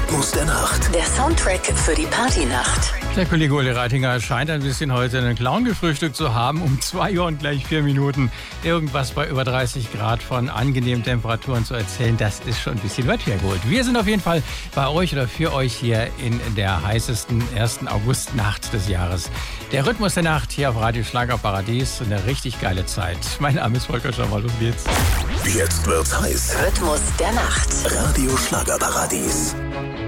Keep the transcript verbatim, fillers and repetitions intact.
Rhythmus der Nacht. Der Soundtrack für die Partynacht. Der Kollege Uli Reitinger scheint ein bisschen heute einen Clown gefrühstückt zu haben. Um zwei Uhr und gleich vier Minuten irgendwas bei über dreißig Grad von angenehmen Temperaturen zu erzählen. Das ist schon ein bisschen weit hergeholt. Wir sind auf jeden Fall bei euch oder für euch hier in der heißesten ersten Augustnacht des Jahres. Der Rhythmus der Nacht hier auf Radio Schlagerparadies. Eine richtig geile Zeit. Mein Name ist Volker Schaumann. Los geht's. Jetzt wird's heiß. Rhythmus der Nacht. Radio Schlagerparadies.